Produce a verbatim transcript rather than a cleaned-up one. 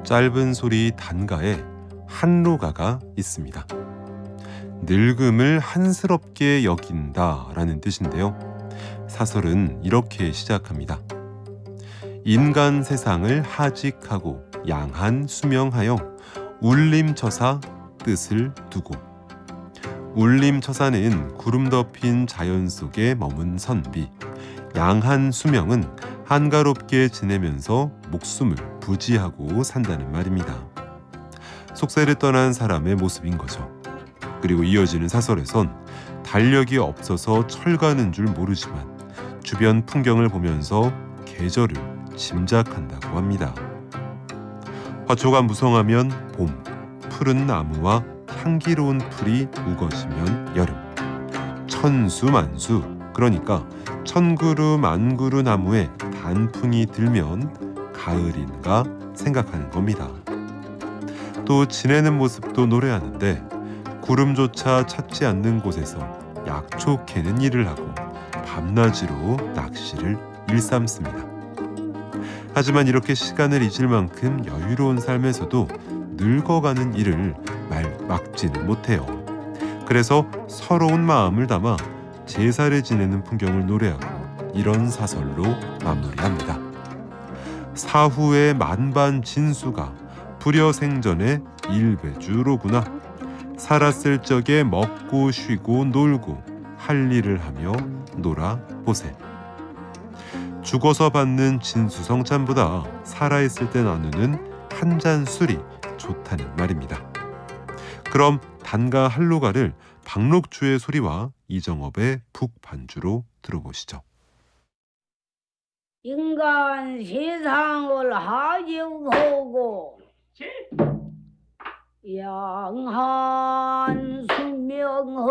짧은 소리 단가에 한루가가 있습니다. 늙음을 한스럽게 여긴다라는 뜻인데요. 사설은 이렇게 시작합니다. 인간 세상을 하직하고 양한 수명하여 울림처사 뜻을 두고. 울림처사는 구름 덮인 자연 속에 머문 선비, 양한 수명은 한가롭게 지내면서 목숨을 부지하고 산다는 말입니다. 속세를 떠난 사람의 모습인 거죠. 그리고 이어지는 사설에선 달력이 없어서 철가는 줄 모르지만 주변 풍경을 보면서 계절을 짐작한다고 합니다. 화초가 무성하면 봄, 푸른 나무와 향기로운 풀이 우거지면 여름. 천수만수, 그러니까 천그루 만그루 나무에 단풍이 들면 가을인가 생각하는 겁니다. 또 지내는 모습도 노래하는데 구름조차 찾지 않는 곳에서 약초 캐는 일을 하고 밤낮으로 낚시를 일삼습니다. 하지만 이렇게 시간을 잊을 만큼 여유로운 삶에서도 늙어가는 일을 말 막지는 못해요. 그래서 서러운 마음을 담아 제사를 지내는 풍경을 노래하고 이런 사설로 마무리합니다. 사후의 만반진수가 불여생전의 일배주로구나. 살았을 적에 먹고 쉬고 놀고 할 일을 하며 놀아보세. 죽어서 받는 진수성찬보다 살아있을 때 나누는 한 잔 술이 좋다는 말입니다. 그럼 단가 한루가를 박록주의 소리와 이정업의 북반주로 들어보시죠. 인간 세상을 하직하고 양한 수명하